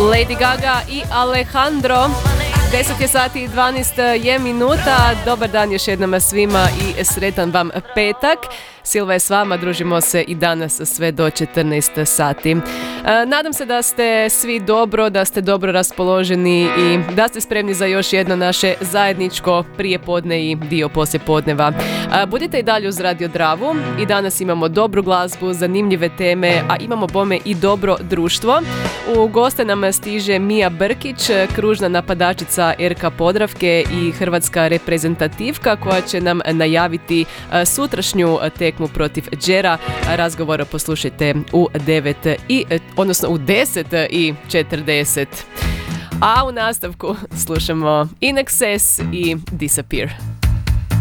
Lady Gaga i Alejandro. 10 je sati i 12 je minuta. Dobar dan još jednom svima i sretan vam petak. Silva je s vama, družimo se i danas sve do 14 sati. Nadam se da ste svi dobro, da ste dobro raspoloženi i da ste spremni za još jedno naše zajedničko prijepodne i dio poslijepodneva. Budite i dalje uz Radio Dravu i danas imamo dobru glazbu, zanimljive teme, a imamo bome i dobro društvo. U goste nam stiže Mija Brkić, kružna napadačica RK Podravke i hrvatska reprezentativka koja će nam najaviti sutrašnju tekmu protiv Đera. Razgovor poslušajte u 10:40. A u nastavku slušamo In Excess i Disappear.